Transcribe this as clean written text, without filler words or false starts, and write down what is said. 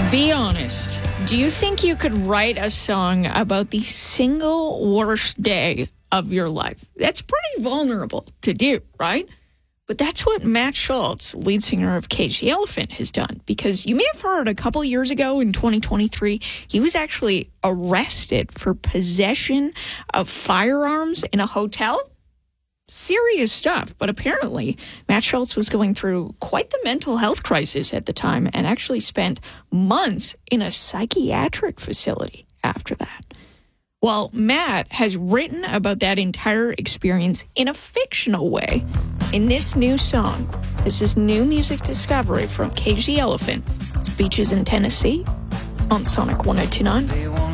Be honest. Do you think you could write a song about the single worst day of your life? That's pretty vulnerable to do, right? But that's what Matt Schultz, lead singer of Cage the Elephant, has done. Because you may have heard a couple years ago in 2023, he was actually arrested for possession of firearms in a hotel. Serious stuff. But apparently, Matt Schultz was going through quite the mental health crisis at the time and actually spent months in a psychiatric facility after that. Well, Matt has written about that entire experience in a fictional way in this new song. This is new music discovery from Cage the Elephant. It's Beaches in Tennessee on Sonic 102.9.